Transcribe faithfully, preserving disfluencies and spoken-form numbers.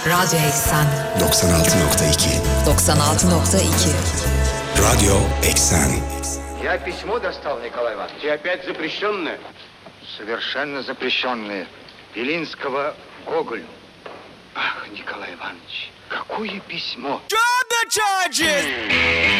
Radyo Eksen doksan altı nokta iki. doksan altı nokta iki. Радио Эксен. Я письмо достал, Николай Иванович. И опять запрещенное? Совершенно запрещенное. Белинского Гоголю. Ах, Николай Иванович, какое письмо! Drop the charges!